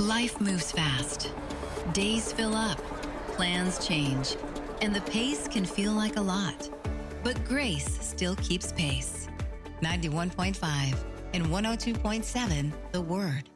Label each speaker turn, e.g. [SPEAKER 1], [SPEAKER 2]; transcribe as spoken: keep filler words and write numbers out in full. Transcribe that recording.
[SPEAKER 1] Life moves fast. Days fill up, plans change, and the pace can feel like a lot. But Grace still keeps pace. ninety-one point five and one oh two point seven The Word.